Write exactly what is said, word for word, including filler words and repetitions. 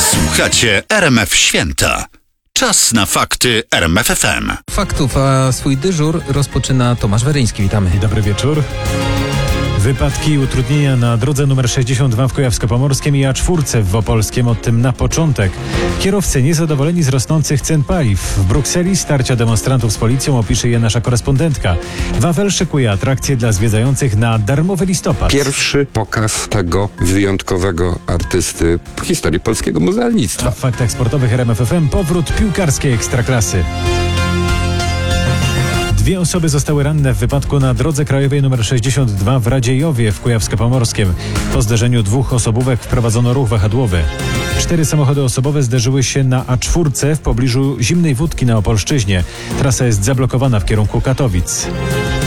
Słuchacie R M F Święta. Czas na fakty R M F F M. Faktów, a swój dyżur rozpoczyna Tomasz Weryński. Witamy. Dobry wieczór. Wypadki i utrudnienia na drodze numer sześćdziesiąt dwa w Kujawsko-Pomorskim i A cztery w Opolskiem, o tym na początek. Kierowcy niezadowoleni z rosnących cen paliw. W Brukseli starcia demonstrantów z policją opisze je nasza korespondentka. Wawel szykuje atrakcje dla zwiedzających na darmowy listopad. Pierwszy pokaz tego wyjątkowego artysty w historii polskiego muzealnictwa. A w faktach sportowych R M F F M powrót piłkarskiej ekstraklasy. Dwie osoby zostały ranne w wypadku na drodze krajowej nr sześćdziesiąt dwa w Radziejowie w Kujawsko-Pomorskim. Po zderzeniu dwóch osobówek wprowadzono ruch wahadłowy. Cztery samochody osobowe zderzyły się na A cztery w pobliżu Zimnej Wódki na Opolszczyźnie. Trasa jest zablokowana w kierunku Katowic.